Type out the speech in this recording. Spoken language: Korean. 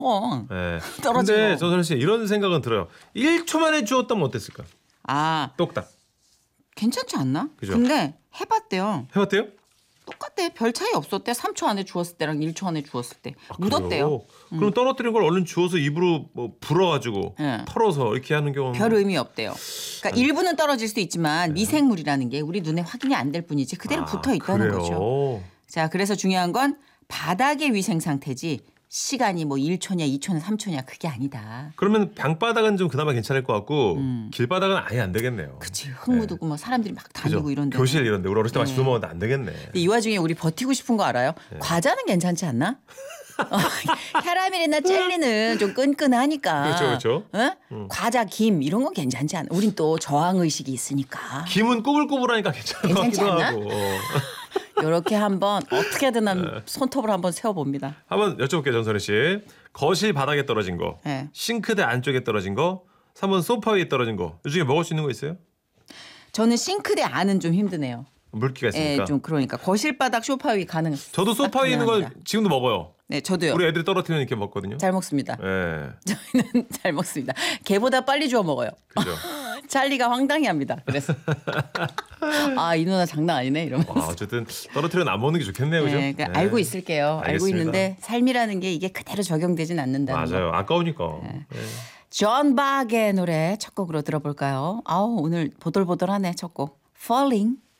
예. 떨어지고. 근데 조선희 씨 이런 생각은 들어요. 1초 만에 주웠다면 어땠을까? 아, 똑딱. 괜찮지 않나? 그죠? 근데 해봤대요. 해봤대요? 똑같대. 별 차이 없었대. 3초 안에 주웠을 때랑 1초 안에 주웠을 때. 아, 묻었대요. 그래요? 그럼 떨어뜨린 걸 얼른 주워서 입으로 뭐 불어가지고 예. 털어서 이렇게 하는 경우는 별 의미 없대요. 그러니까 일부는 떨어질 수도 네. 있지만 미생물이라는 게 우리 눈에 확인이 안 될 뿐이지 그대로 붙어 있다는 그래요? 거죠. 자, 그래서 중요한 건 바닥의 위생 상태지 시간이 뭐 1초냐 2초냐 3초냐 그게 아니다. 그러면 방바닥은 좀 그나마 괜찮을 것 같고 길바닥은 아예 안 되겠네요. 그치. 흙 묻고 뭐 사람들이 막 다니고 그죠? 이런데. 교실 이런데 우리 어렸을 때 마치 주워 먹었는데 안 되겠네. 근데 이 와중에 우리 버티고 싶은 거 알아요? 과자는 괜찮지 않나? 캐러멜이나 젤리는 좀 끈끈하니까. 그렇죠, 그렇죠. 어? 과자, 김 이런 건 괜찮지 않아? 우린 또 저항 의식이 있으니까. 김은 꼬불꼬불하니까 괜찮을 것 괜찮지 같기도 않나? 하고. 이렇게 한번 어떻게든 손톱을 한번 세워봅니다. 한번 여쭤볼게요, 정선희 씨. 거실 바닥에 떨어진 거, 네. 싱크대 안쪽에 떨어진 거, 3번 소파 위에 떨어진 거. 이 중에 먹을 수 있는 거 있어요? 저는 싱크대 안은 좀 힘드네요. 물기가 있으니까. 예, 좀 그러니까 거실 바닥 소파 위 가능. 저도 소파 위에 있는 거 지금도 먹어요. 네, 저도요. 우리 애들이 떨어뜨리면 이렇게 먹거든요. 잘 먹습니다. 예. 저희는 잘 먹습니다. 개보다 빨리 주워 먹어요. 그죠. 찰리가 황당해합니다. 그래서 아, 이 누나 장난 아니네 이러면서. 와, 어쨌든 떨어뜨리면 안 먹는 게 좋겠네요, 그죠? 네, 그러니까 알고 있을게요. 알고 알겠습니다. 있는데 삶이라는 게 이게 그대로 적용되진 않는다는 거. 맞아요. 아까우니까. 예. 존 박의 노래 첫 곡으로 들어볼까요? 아우 오늘 보들보들하네 첫 곡. Falling.